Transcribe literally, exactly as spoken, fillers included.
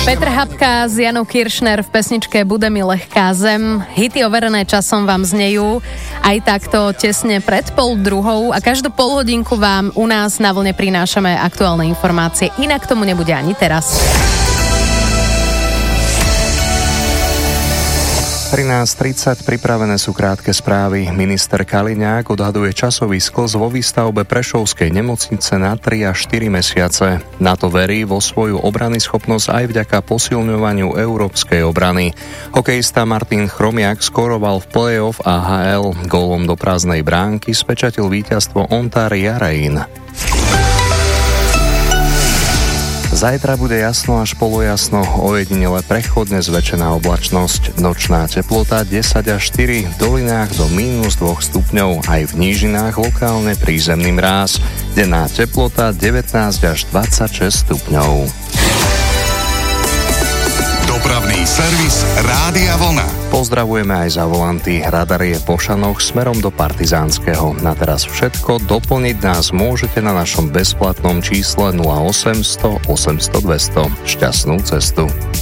Petr Habka s Janou Kiršner v pesničke Bude mi lehká zem. Hity overené časom vám znejú aj takto tesne pred pol druhou a každú polhodinku vám u nás na vlne prinášame aktuálne informácie. Inak tomu nebude ani teraz. trinásť tridsať pripravené sú krátke správy. Minister Kaliňák odhaduje časový sklz vo výstavbe Prešovskej nemocnice na tri až štyri mesiace. Na to verí vo svoju obranyschopnosť aj vďaka posilňovaniu európskej obrany. Hokejista Martin Chromiak skoroval v play-off á há el. Gólom do prázdnej bránky spečatil víťazstvo Ontaria Reign. Zajtra bude jasno až polojasno, ojedinele prechodne zväčšená oblačnosť. Nočná teplota desať až štyri, v dolinách do mínus dva stupňov, aj v nížinách lokálne prízemný mráz. Denná teplota devätnásť až dvadsaťšesť stupňov. Dopravný servis Rádia Vlna. Pozdravujeme aj za volanty. Radar je po Šanoch smerom do Partizánskeho. Na teraz všetko. Doplniť nás môžete na našom bezplatnom čísle nula osemsto osemsto dvesto. Šťastnú cestu.